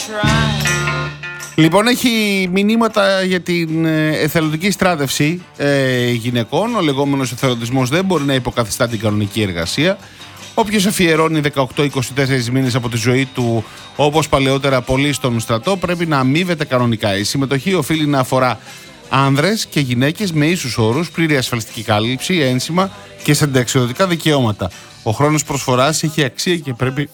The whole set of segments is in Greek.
Λοιπόν, έχει μηνύματα για την εθελοντική στράτευση γυναικών. Ο λεγόμενος εθελοντισμός δεν μπορεί να υποκαθιστά την κανονική εργασία. Όποιος αφιερώνει 18-24 μήνες από τη ζωή του, όπως παλαιότερα πολλοί στον στρατό, πρέπει να αμείβεται κανονικά. Η συμμετοχή οφείλει να αφορά άνδρες και γυναίκες με ίσους όρους, πλήρη ασφαλιστική κάλυψη, ένσημα και συνταξιοδοτικά δικαιώματα. Ο χρόνος προσφοράς έχει αξία και πρέπει,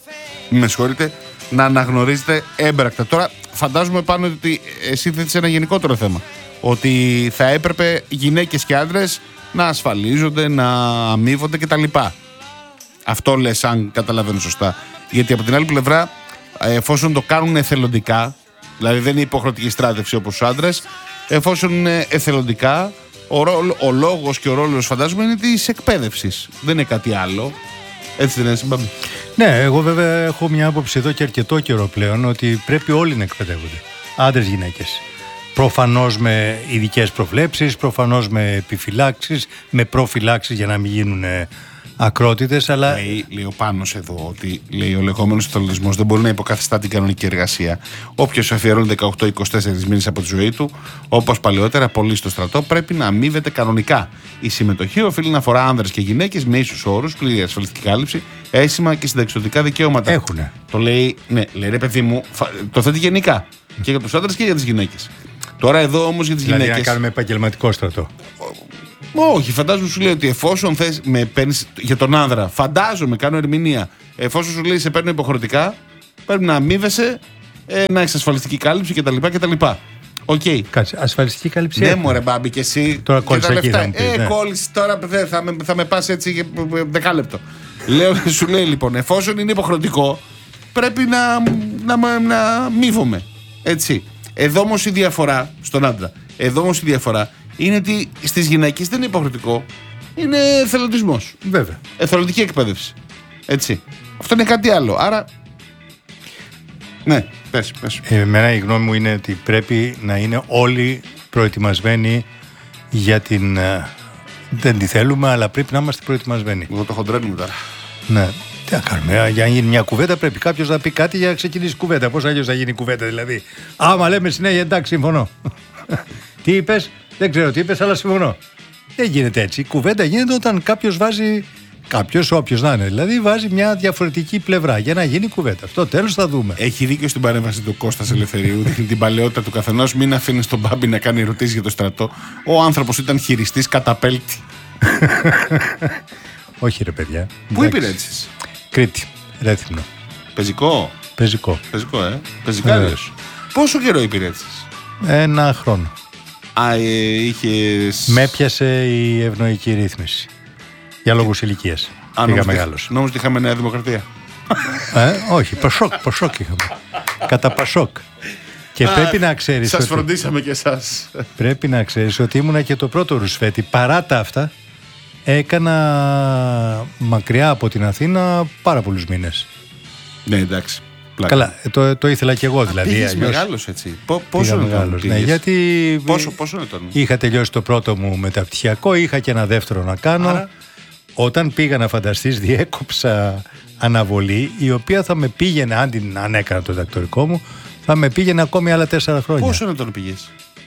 να αναγνωρίζεται έμπρακτα. Τώρα, φαντάζομαι πάνω ότι εσύ θέτεις ένα γενικότερο θέμα. Ότι θα έπρεπε γυναίκες και άντρες να ασφαλίζονται, να αμείβονται κτλ. Αυτό λες, αν καταλαβαίνω σωστά. Γιατί από την άλλη πλευρά, εφόσον το κάνουν εθελοντικά, δηλαδή δεν είναι υποχρεωτική στράτευση όπως τους άντρες, εφόσον είναι εθελοντικά, ο λόγος και ο ρόλος, φαντάζομαι, είναι της εκπαίδευσης. Δεν είναι κάτι άλλο. Έτσι δεν είναι, Συμπάμπη? Ναι, εγώ βέβαια έχω μια άποψη εδώ και αρκετό καιρό πλέον ότι πρέπει όλοι να εκπαιδεύονται. Άντρες, γυναίκες. Προφανώς με ειδικές προβλέψεις, προφανώς με επιφυλάξεις, με προφυλάξεις για να μην γίνουν ακρότητες, αλλά... Λέει ο Πάνος εδώ ότι λέει, ο λεγόμενος εθελοντισμός δεν μπορεί να υποκαθιστά την κανονική εργασία. Όποιος αφιερώνει 18-24 μήνες από τη ζωή του, όπως παλαιότερα πολλοί στο στρατό, πρέπει να αμείβεται κανονικά. Η συμμετοχή οφείλει να αφορά άνδρες και γυναίκες με ίσους όρους, πλήρη ασφαλιστική κάλυψη, αίσθημα και συνταξιοδοτικά δικαιώματα. Έχουνε. Το λέει, ναι, λέει ρε παιδί μου, το θέτει γενικά. Και για τους άντρες και για τις γυναίκες. Τώρα εδώ όμως για τις γυναίκες. Δηλαδή να κάνουμε επαγγελματικό στρατό. Όχι, φαντάζομαι σου λέει ότι εφόσον θες με παίρνεις για τον άνδρα, φαντάζομαι, κάνω ερμηνεία, εφόσον σου λέει σε παίρνω υποχρεωτικά, πρέπει να αμείβεσαι, να έχεις ασφαλιστική κάλυψη κτλ. Οκ. Κάτσε, ασφαλιστική κάλυψη. Ναι, μωρέ μπάμπη, και εσύ. Τώρα κόλλησα εκεί. Κόλλησε τώρα, θα με πας έτσι για δεκάλεπτο. Λέω, σου λέει λοιπόν, εφόσον είναι υποχρεωτικό, πρέπει να μείβομαι. Έτσι. Εδώ όμως η διαφορά, στον άντρα, είναι ότι στις γυναίκες δεν είναι υποχρεωτικό. Είναι εθελοντισμός. Βέβαια. Εθελοντική εκπαίδευση. Έτσι. Αυτό είναι κάτι άλλο. Άρα. Ναι, πες. Εμένα η γνώμη μου είναι ότι πρέπει να είναι όλοι προετοιμασμένοι για την. Δεν τη θέλουμε, αλλά πρέπει να είμαστε προετοιμασμένοι. Εγώ το χοντρένουμε τώρα. Ναι. Τι να κάνουμε, για να γίνει μια κουβέντα πρέπει κάποιος να πει κάτι για να ξεκινήσει κουβέντα. Πώς αλλιώς θα γίνει κουβέντα, δηλαδή? Άμα λέμε συνέχεια εντάξει, συμφωνώ. Τι είπες? Δεν ξέρω τι είπες, αλλά συμφωνώ. Δεν γίνεται έτσι. Η κουβέντα γίνεται όταν κάποιος βάζει. Κάποιος, όποιος να είναι, δηλαδή βάζει μια διαφορετική πλευρά για να γίνει κουβέντα. Στο τέλος θα δούμε. Έχει δίκιο στην παρέμβαση του Κώστας Ελευθερίου. Την παλαιότητα του καθενός. Μην αφήνει τον Μπάμπη να κάνει ερωτήσεις για το στρατό. Ο άνθρωπος ήταν χειριστής καταπέλτη. Όχι, ρε παιδιά. Πού υπηρέτησες? Κρήτη, Ρέθυμνο. Πεζικό. Πεζικό, Πεζικάριος. Πόσο καιρό υπηρέτησες? 1 χρόνο. Είχες... Με έπιασε η ευνοϊκή ρύθμιση. Για λόγους ηλικίας. Πήγα μεγάλος. Νόμιζα ότι είχαμε Νέα Δημοκρατία. Όχι, Πασόκ είχαμε. Κατά Πασόκ. Και πρέπει να ξέρεις. Σας φροντίσαμε και εσάς. Πρέπει να ξέρεις ότι ήμουνα και το πρώτο Ρουσφέτη. Παρά τα αυτά, έκανα μακριά από την Αθήνα πάρα πολλούς μήνες. Ναι, εντάξει. Πλάκα. Καλά, το ήθελα και εγώ δηλαδή. Πήγες μεγάλος έτσι. Πόσο είναι μεγάλος, ναι, γιατί πόσο είναι τώρα? Είχα τελειώσει το πρώτο μου μεταπτυχιακό, είχα και ένα δεύτερο να κάνω. Άρα... Όταν πήγα, να φανταστείς, διέκοψα αναβολή, η οποία θα με πήγαινε, αν έκανα το διδακτορικό μου, θα με πήγαινε ακόμη άλλα 4 χρόνια. Πόσο είναι τώρα πήγες?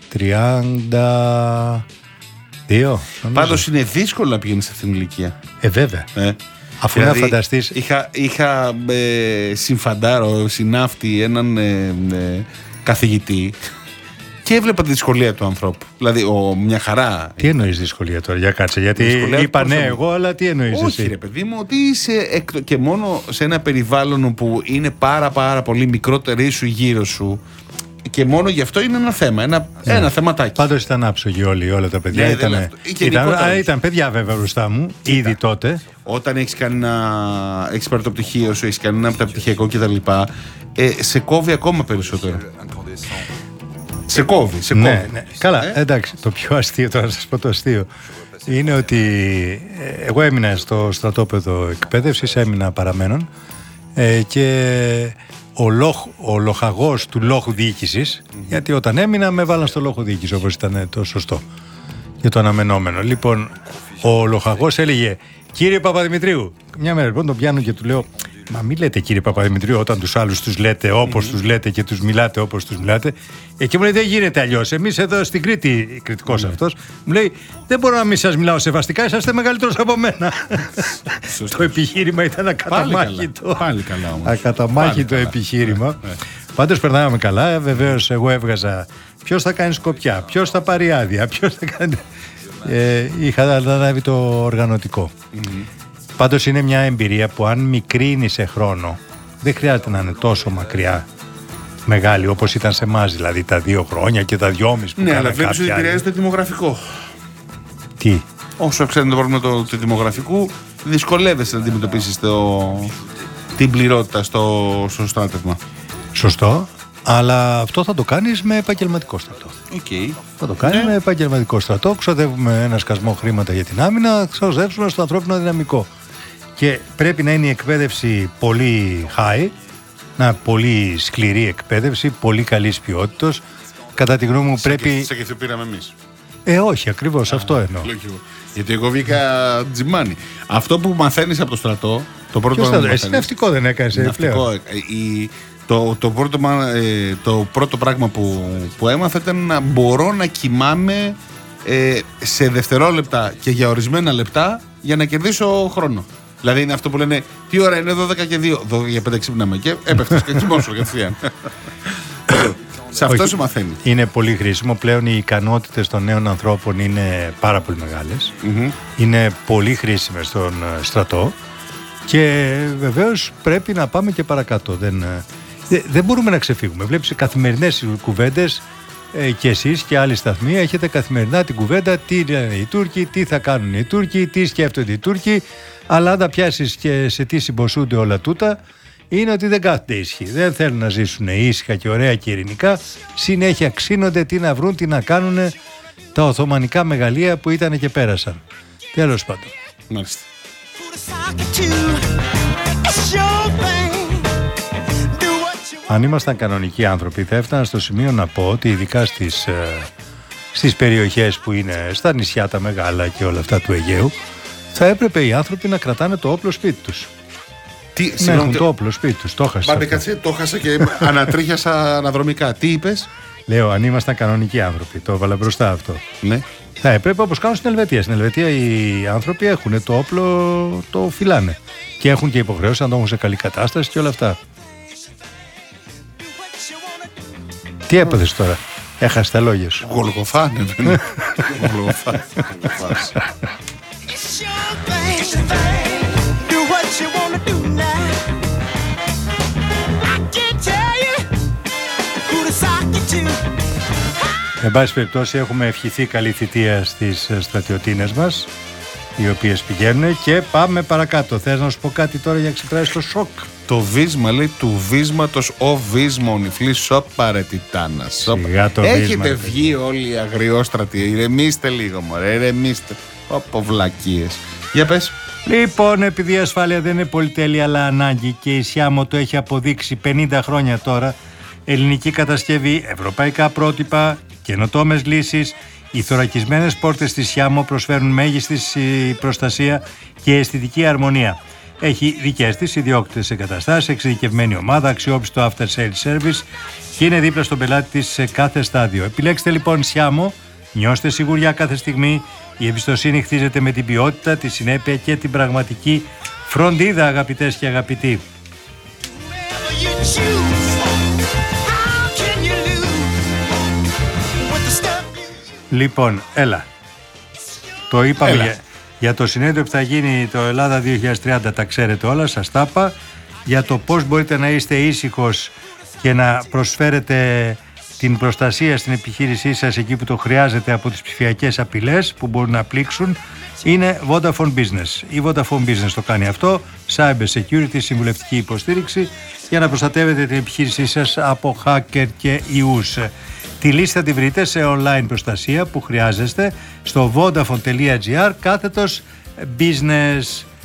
32. Πάντως είναι δύσκολο να πηγαίνεις σε αυτήν την ηλικία. Βέβαια. Αφού δηλαδή, να φανταστείς. Είχα συμφαντάρω, συνάφτη έναν καθηγητή και έβλεπα τη δυσκολία του ανθρώπου. Δηλαδή, μια χαρά. Τι εννοείς δυσκολία τώρα, για κάτσε? Γιατί είπα ναι εγώ, αλλά τι εννοείς? Όχι, εσύ? Ρε παιδί μου, ότι είσαι και μόνο σε ένα περιβάλλον που είναι πάρα πολύ μικρότερη σου γύρω σου. Και μόνο γι' αυτό είναι ένα θέμα, ένα θεματάκι. Πάντως ήταν άψογοι όλα τα παιδιά. Ναι, ήταν παιδιά βέβαια μπροστά μου, ήδη τότε. Όταν έχεις πάρει το πτυχίο σου, έχεις κάνει ένα μεταπτυχιακό κτλ. Σε κόβει ακόμα περισσότερο. Σε κόβει. Ναι. Καλά, εντάξει. Το πιο αστείο, τώρα να σας πω το αστείο, είναι ότι εγώ έμεινα στο στρατόπεδο εκπαίδευσης, έμεινα παραμένων και ο λοχαγός του λόχου διοίκησης, γιατί όταν έμεινα με βάλαν στο λόχο διοίκηση, όπως ήταν το σωστό και το αναμενόμενο. Λοιπόν, ο λοχαγός έλεγε: «Κύριε Παπαδημητρίου». Μια μέρα λοιπόν τον πιάνω και του λέω: Μα μην λέτε κύριε Παπαδημητρίου όταν τους άλλους τους λέτε όπως τους λέτε και τους μιλάτε όπως τους μιλάτε. Και μου λέει δεν γίνεται αλλιώς. Εμείς εδώ στην Κρήτη, κριτικός αυτός, μου λέει δεν μπορώ να μην σας μιλάω σεβαστικά, είσαστε μεγαλύτερος από μένα. Το επιχείρημα ήταν ακαταμάχητο. Πάλι καλά όμως. Ακαταμάχητο επιχείρημα. Πάντως περνάμε καλά. Βεβαίως εγώ έβγαζα ποιος θα κάνει σκοπιά, ποιος θα πάρει άδεια, ποιος θα κάνει... είχα αναλάβει το οργανωτικό. Πάντως είναι μια εμπειρία που αν μικρύνει σε χρόνο δεν χρειάζεται να είναι τόσο μακριά μεγάλη όπως ήταν σε εμάς, δηλαδή τα 2 χρόνια και τα 2,5 που ναι, αλλά βλέπεις ότι επηρεάζει το δημογραφικό. Τι? Όσο αυξάνει το πρόβλημα του δημογραφικού, δυσκολεύεσαι να αντιμετωπίσεις την πληρότητα στο στράτευμα. Σωστό, αλλά αυτό θα το κάνεις με επαγγελματικό στρατό. Okay. Θα το κάνεις με επαγγελματικό στρατό. Ξοδεύουμε ένα σκασμό χρήματα για την άμυνα, ξοδεύσουμε στο ανθρώπινο δυναμικό. Και πρέπει να είναι η εκπαίδευση πολύ high, πολύ σκληρή εκπαίδευση, πολύ καλής ποιότητας. Κατά τη γνώμη μου πρέπει... Σαν και αυτό πήραμε εμείς. Όχι, ακριβώς αυτό εννοώ. Γιατί εγώ βγήκα τζιμάνι. Αυτό που μαθαίνεις από το στρατό, το πρώτο πράγμα που μαθαίνεις... Εσύ ναυτικό δεν έκανες πλέον. Το πρώτο πράγμα που έμαθα ήταν να μπορώ να κοιμάμαι σε δευτερόλεπτα και για ορισμένα λεπτά για να κερδίσω χρόνο. Δηλαδή είναι αυτό που λένε τι ώρα είναι 12 και 2, 12 και 5 ξύπναμε και έπεφτες και κοιμώσου κατευθείαν. Σε αυτό σου μαθαίνει. Είναι πολύ χρήσιμο. Πλέον οι ικανότητες των νέων ανθρώπων είναι πάρα πολύ μεγάλες. Είναι πολύ χρήσιμες στον στρατό και βεβαίως πρέπει να πάμε και παρακάτω. Δεν μπορούμε να ξεφύγουμε. Βλέπεις καθημερινές κουβέντες και εσείς και άλλοι σταθμοί έχετε καθημερινά την κουβέντα τι λένε οι Τούρκοι, τι θα κάνουν οι Τούρκοι, τι σκέφτονται οι Τούρκοι, αλλά αν τα πιάσεις και σε τι συμποσούνται όλα τούτα, είναι ότι δεν κάθεται ήσυχοι. Δεν θέλουν να ζήσουν ήσυχα και ωραία και ειρηνικά. Συνέχεια ξύνονται τι να βρουν, τι να κάνουν τα Οθωμανικά μεγαλεία που ήταν και πέρασαν. Τέλος πάντων. Μάλιστα. Αν ήμασταν κανονικοί άνθρωποι θα έφτανα στο σημείο να πω ότι ειδικά στις περιοχές που είναι στα νησιά τα μεγάλα και όλα αυτά του Αιγαίου θα έπρεπε οι άνθρωποι να κρατάνε το όπλο σπίτι τους. Να έχουν το όπλο σπίτι τους. Το χάσα. Πάτε κάτσε, το χάσα και ανατρίχιασα αναδρομικά. Τι είπες? Λέω αν ήμασταν κανονικοί άνθρωποι. Το έβαλα μπροστά αυτό. Ναι. Θα έπρεπε όπως κάνουν στην Ελβετία. Στην Ελβετία οι άνθρωποι έχουν το όπλο, το φυλάνε. Και έχουν και υποχρέωση να το έχουν σε καλή κατάσταση και όλα αυτά. Τι έπαθες τώρα? Έχασε τα λόγια σου. Γολγοθά, ναι. Γολγοθά. Εν πάση περιπτώσει έχουμε ευχηθεί καλή θητεία στις στρατιωτίνες μας, οι οποίες πηγαίνουν και πάμε παρακάτω. Θες να σου πω κάτι τώρα για να ξεπεράσεις το σοκ? Το βίσμα λέει του βίσματος ο βίσμα ο νυφλής σοπ παρετητάνα. Έχετε βγει όλοι οι αγριόστρατοι. Ηρεμήστε λίγο μωρέ, ηρεμήστε. Όπο βλακίες. Για πες. Λοιπόν, επειδή η ασφάλεια δεν είναι πολυτέλεια αλλά ανάγκη και η Σιάμο το έχει αποδείξει 50 χρόνια τώρα, ελληνική κατασκευή, ευρωπαϊκά πρότυπα, καινοτόμες λύσεις, οι θωρακισμένες πόρτες της Σιάμο προσφέρουν μέγιστη προστασία και αισθητική αρμονία. Έχει δικές της ιδιόκτητες εγκαταστάσεις, εξειδικευμένη ομάδα, αξιόπιστο after sales service και είναι δίπλα στον πελάτη της σε κάθε στάδιο. Επιλέξτε λοιπόν Σιάμο, νιώστε σιγουριά κάθε στιγμή. Η εμπιστοσύνη χτίζεται με την ποιότητα, τη συνέπεια και την πραγματική φροντίδα, αγαπητές και αγαπητοί. Λοιπόν, έλα. Το είπαμε για το συνέδριο που θα γίνει το Ελλάδα 2030, τα ξέρετε όλα, σας τα είπα. Για το πώς μπορείτε να είστε ήσυχος και να προσφέρετε την προστασία στην επιχείρησή σας εκεί που το χρειάζεται από τις ψηφιακές απειλές που μπορούν να πλήξουν, είναι Vodafone Business. Η Vodafone Business το κάνει αυτό, cyber security, συμβουλευτική υποστήριξη για να προστατεύετε την επιχείρησή σας από hacker και ιούς. Τη λίστα τη βρείτε σε online προστασία που χρειάζεστε στο vodafone.gr/business.